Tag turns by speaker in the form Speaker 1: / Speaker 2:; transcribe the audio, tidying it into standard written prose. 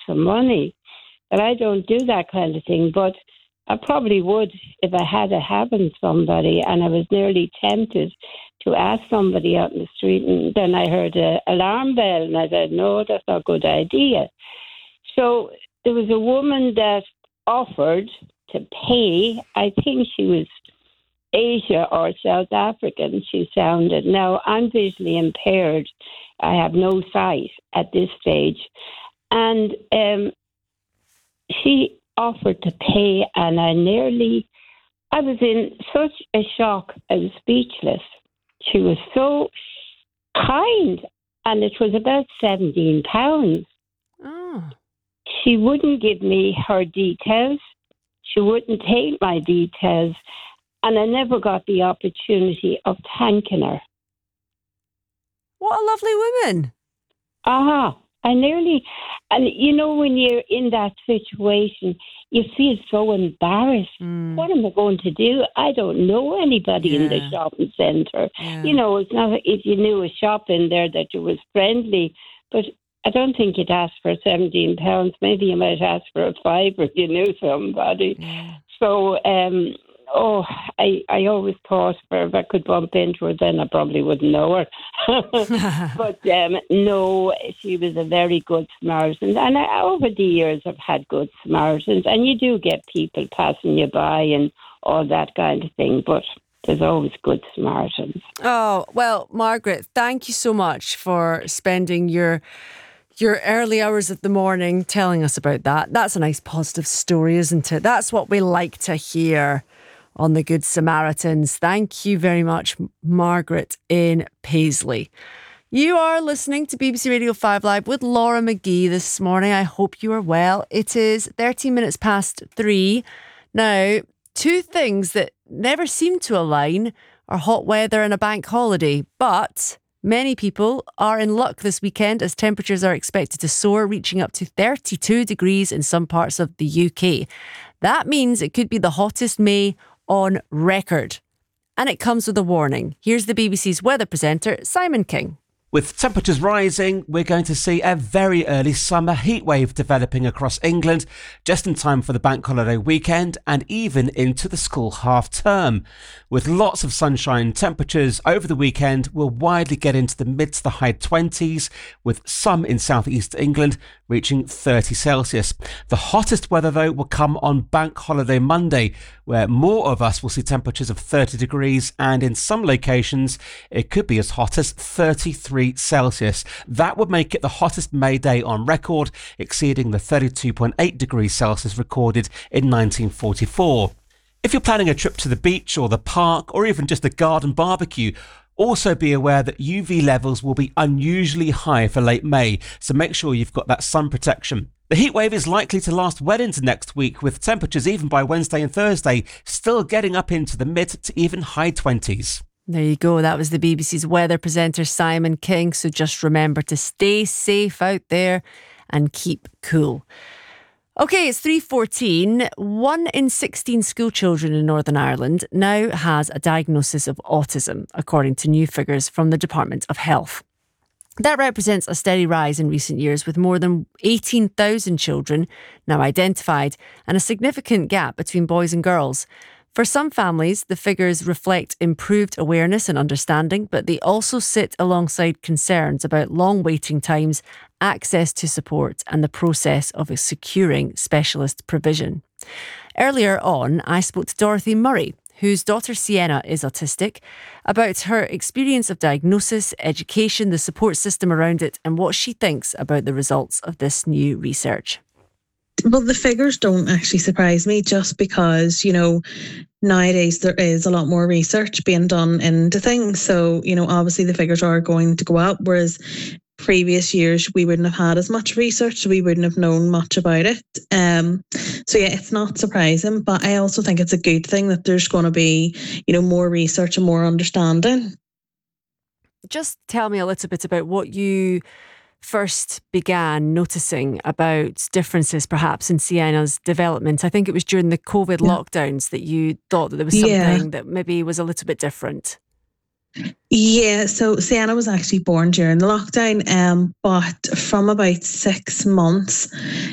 Speaker 1: some money. But I don't do that kind of thing. But I probably would if I had a having somebody, and I was nearly tempted to ask somebody out in the street, and then I heard an alarm bell, and I said, no, that's not a good idea. So there was a woman that offered to pay. I think she was Asia or South African, she sounded. Now, I'm visually impaired. I have no sight at this stage. And she offered to pay, and I was in such a shock, I was speechless. She was so kind, and it was about £17.
Speaker 2: Oh.
Speaker 1: She wouldn't give me her details. She wouldn't take my details, and I never got the opportunity of thanking her.
Speaker 2: What a lovely woman.
Speaker 1: And you know, when you're in that situation, you feel so embarrassed. What am I going to do? I don't know anybody in the shopping centre.
Speaker 2: Yeah.
Speaker 1: You know, it's not if you knew a shop in there that you was friendly, but I don't think you'd ask for £17. Maybe you might ask for a fiver if you knew somebody.
Speaker 2: Yeah.
Speaker 1: So, I always thought if I could bump into her, then I probably wouldn't know her. But no, she was a very good Samaritan. And over the years, I've had good Samaritans. And you do get people passing you by and all that kind of thing. But there's always good Samaritans.
Speaker 2: Oh, well, Margaret, thank you so much for spending your early hours of the morning telling us about that. That's a nice positive story, isn't it? That's what we like to hear on the Good Samaritans. Thank you very much, Margaret in Paisley. You are listening to BBC Radio 5 Live with Laura McGee this morning. I hope you are well. It is 13 minutes past 3. Now, two things that never seem to align are hot weather and a bank holiday, but many people are in luck this weekend as temperatures are expected to soar, reaching up to 32 degrees in some parts of the UK. That means it could be the hottest May on record. And it comes with a warning. Here's the BBC's weather presenter, Simon King.
Speaker 3: With temperatures rising, we're going to see a very early summer heatwave developing across England, just in time for the bank holiday weekend and even into the school half term. With lots of sunshine, temperatures over the weekend will widely get into the mid to the high 20s, with some in southeast England reaching 30 Celsius. The hottest weather, though, will come on Bank Holiday Monday, where more of us will see temperatures of 30 degrees, and in some locations, it could be as hot as 33 Celsius. That would make it the hottest May day on record, exceeding the 32.8 degrees Celsius recorded in 1944. If you're planning a trip to the beach or the park, or even just a garden barbecue, also be aware that UV levels will be unusually high for late May, so make sure you've got that sun protection. The heatwave is likely to last well into next week, with temperatures even by Wednesday and Thursday still getting up into the mid to even high 20s.
Speaker 2: There you go. That was the BBC's weather presenter, Simon King. So just remember to stay safe out there and keep cool. Okay, it's 3:14. 1 in 16 school children in Northern Ireland now has a diagnosis of autism, according to new figures from the Department of Health. That represents a steady rise in recent years, with more than 18,000 children now identified and a significant gap between boys and girls. For some families, the figures reflect improved awareness and understanding, but they also sit alongside concerns about long waiting times, access to support, and the process of securing specialist provision. Earlier on, I spoke to Dorothy Murray, whose daughter Sienna is autistic, about her experience of diagnosis, education, the support system around it, and what she thinks about the results of this new research.
Speaker 4: Well, the figures don't actually surprise me, just because, nowadays there is a lot more research being done into things. So, obviously the figures are going to go up, whereas previous years we wouldn't have had as much research, so we wouldn't have known much about it. So yeah, it's not surprising, but I also think it's a good thing that there's going to be, more research and more understanding.
Speaker 2: Just tell me a little bit about what you first began noticing about differences perhaps in Sienna's development. I think it was during the COVID lockdowns that you thought that there was something that maybe was a little bit different.
Speaker 4: Yeah, so Sienna was actually born during the lockdown, but from about 6 months,